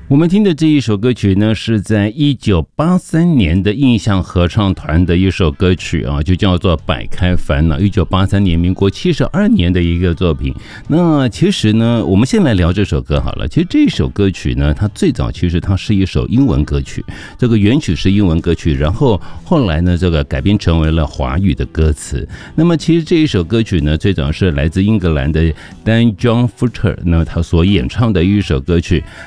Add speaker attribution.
Speaker 1: 我们听的这一首歌曲呢，是在1983年的印象合唱团的一首歌曲啊，就叫做《摆开烦恼》。1983年，民国72年的一个作品。那其实呢，我们先来聊这首歌好了。其实这首歌曲呢，它最早其实它是一首英文歌曲，这个原曲是英文歌曲，然后后来呢，这个改编成为了华语的歌词。那么其实这一首歌曲呢，最早是来自英格兰的Dan John Foster 呢，他所演唱的一首歌曲。